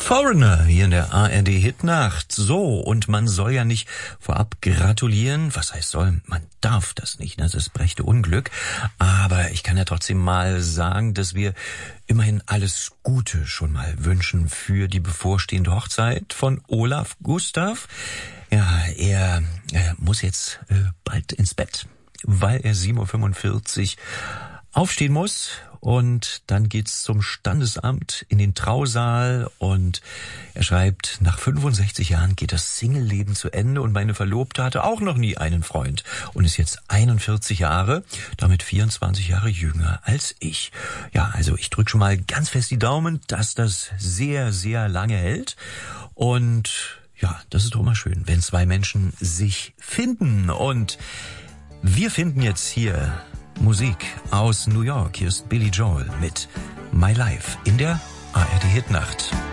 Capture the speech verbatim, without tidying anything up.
Foreigner hier in der A R D Hitnacht. So, und man soll ja nicht vorab gratulieren. Was heißt soll? Man darf das nicht, ne? Das ist brächte Unglück. Aber ich kann ja trotzdem mal sagen, dass wir immerhin alles Gute schon mal wünschen für die bevorstehende Hochzeit von Olaf Gustav. Ja, er, er muss jetzt äh, bald ins Bett, weil er sieben Uhr fünfundvierzig aufstehen muss. Und dann geht's zum Standesamt in den Trausaal und er schreibt, nach fünfundsechzig Jahren geht das Single-Leben zu Ende und meine Verlobte hatte auch noch nie einen Freund und ist jetzt einundvierzig Jahre, damit vierundzwanzig Jahre jünger als ich. Ja, also ich drücke schon mal ganz fest die Daumen, dass das sehr, sehr lange hält und ja, das ist doch immer schön, wenn zwei Menschen sich finden und wir finden jetzt hier Musik aus New York. Hier ist Billy Joel mit My Life in der A R D Hitnacht.